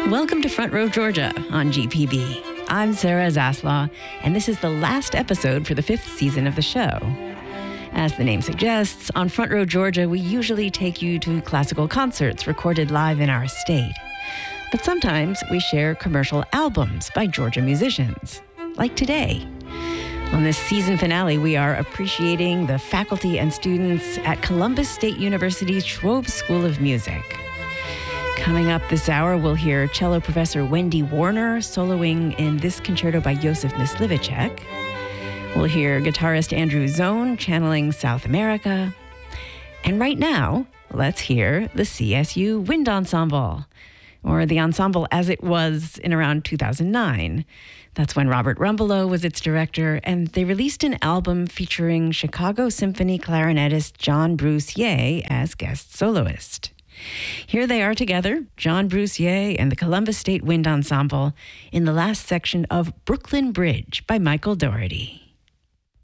Welcome to Front Row Georgia on GPB. I'm Sarah Zaslaw, and this is the last episode for the 5th season of the show. As the name suggests, on Front Row Georgia, we usually take you to classical concerts recorded live in our state. But sometimes we share commercial albums by Georgia musicians, like today. On this season finale, we are appreciating the faculty and students at Columbus State University's Schwob School of Music. Coming up this hour, we'll hear cello professor Wendy Warner soloing in this concerto by Josef Myslivacek. We'll hear guitarist Andrew Zone channeling South America. And right now, let's hear the CSU Wind Ensemble, or the ensemble as it was in around 2009. That's when Robert Rumbelow was its director, and they released an album featuring Chicago Symphony clarinetist John Bruce-Yeh as guest soloist. Here they are together, John Bruce-Yeh and the Columbus State Wind Ensemble, in the last section of Brooklyn Bridge by Michael Dougherty.